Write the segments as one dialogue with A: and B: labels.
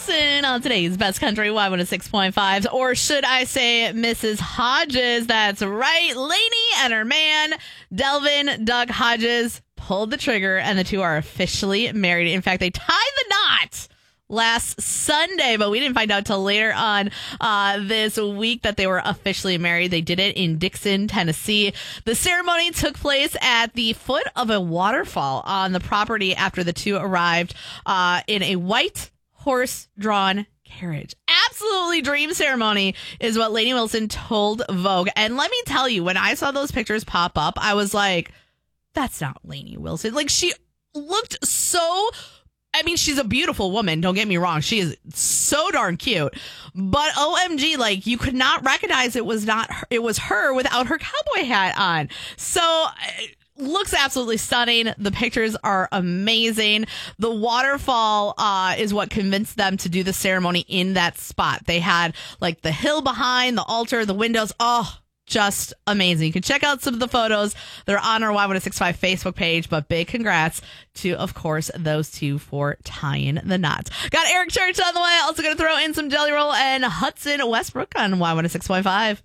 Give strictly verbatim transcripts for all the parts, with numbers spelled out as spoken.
A: Wilson on today's Best Country Y one oh six point five. Or should I say Missus Hodges? That's right. Lainey and her man, Delvin Doug Hodges, pulled the trigger, and the two are officially married. In fact, they tied the knot last Sunday, but we didn't find out till later on uh, this week that they were officially married. They did it in Dixon, Tennessee. The ceremony took place at the foot of a waterfall on the property after the two arrived uh, in a white horse-drawn carriage. Absolutely dream ceremony is what Lainey Wilson told Vogue. And let me tell you, when I saw those pictures pop up, I was like, that's not Lainey Wilson. Like, she looked so... I mean, she's a beautiful woman. Don't get me wrong. She is so darn cute. But O M G, like, you could not recognize it was not her, it was her without her cowboy hat on. So looks absolutely stunning. The pictures are amazing. The waterfall uh, is what convinced them to do the ceremony in that spot. They had like the hill behind, the altar, the windows. Oh, just amazing. You can check out some of the photos. They're on our Y one oh six point five Facebook page, but big congrats to, of course, those two for tying the knots. Got Eric Church on the way. Also going to throw in some Jelly Roll and Hudson Westbrook on Y one oh six point five.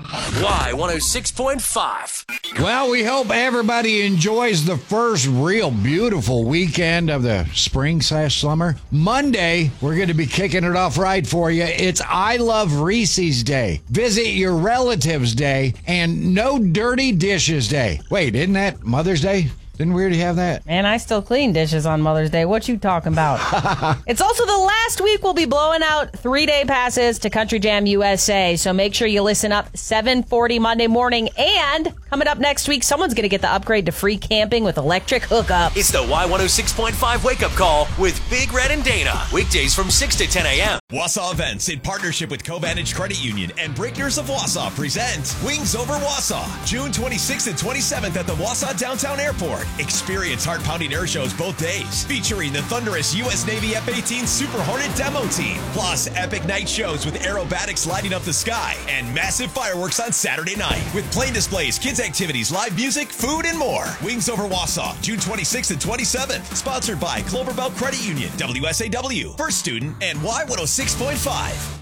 B: Y one oh six point five.
C: Well, we hope everybody enjoys the first real beautiful weekend of the spring slash summer. Monday, we're going to be kicking it off right for you. It's I Love Reese's Day, Visit Your Relatives Day, and No Dirty Dishes Day. Wait, isn't that Mother's Day? Didn't we already have that?
D: Man, I still clean dishes on Mother's Day. What you talking about? It's also the last week we'll be blowing out three-day passes to Country Jam U S A, so make sure you listen up seven forty Monday morning. And coming up next week, someone's going to get the upgrade to free camping with electric hookup.
B: It's the Y one oh six point five wake-up call with Big Red and Dana. Weekdays from six to ten a.m.
E: Wausau Events, in partnership with CoVantage Credit Union and Breakers of Wausau, present Wings Over Wausau, June twenty-sixth and twenty-seventh at the Wausau Downtown Airport. Experience heart-pounding air shows both days, featuring the thunderous U S Navy F eighteen Super Hornet demo team, plus epic night shows with aerobatics lighting up the sky, and massive fireworks on Saturday night, with plane displays, kids activities, live music, food, and more. Wings Over Wausau, June twenty-sixth and twenty-seventh. Sponsored by Cloverbelt Credit Union, W S A W, First Student, and Y one oh six point five.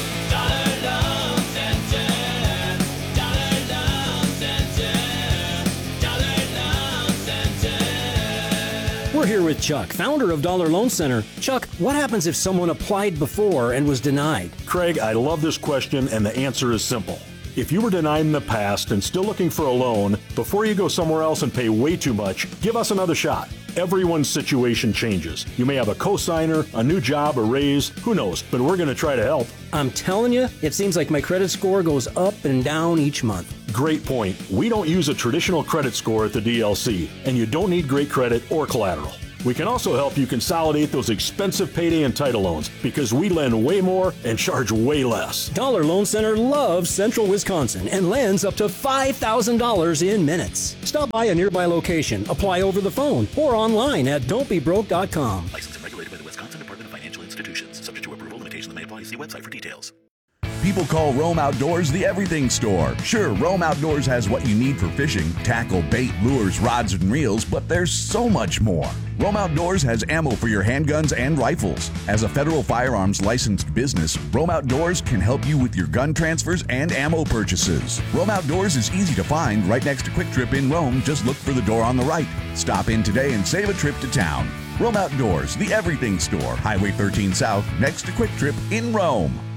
F: We're here with Chuck, founder of Dollar Loan Center. Chuck, what happens if someone applied before and was denied?
G: Craig, I love this question, and the answer is simple. If you were denied in the past and still looking for a loan, before you go somewhere else and pay way too much, give us another shot. Everyone's situation changes. You may have a cosigner, a new job, a raise, who knows, but we're going to try to help.
F: I'm telling you, it seems like my credit score goes up and down each month.
G: Great point. We don't use a traditional credit score at the D L C, and you don't need great credit or collateral. We can also help you consolidate those expensive payday and title loans because we lend way more and charge way less.
F: Dollar Loan Center loves Central Wisconsin and lends up to five thousand dollars in minutes. Stop by a nearby location, apply over the phone, or online at don't be broke dot com.
H: Licensed and regulated by the Wisconsin Department of Financial Institutions. Subject to approval, limitations may apply. See website for details.
I: People call Roam Outdoors the everything store. Sure, Roam Outdoors has what you need for fishing, tackle, bait, lures, rods, and reels, but there's so much more. Roam Outdoors has ammo for your handguns and rifles. As a federal firearms licensed business, Roam Outdoors can help you with your gun transfers and ammo purchases. Roam Outdoors is easy to find right next to Quick Trip in Rome. Just look for the door on the right. Stop in today and save a trip to town. Roam Outdoors, the everything store, Highway thirteen South, next to Quick Trip in Rome.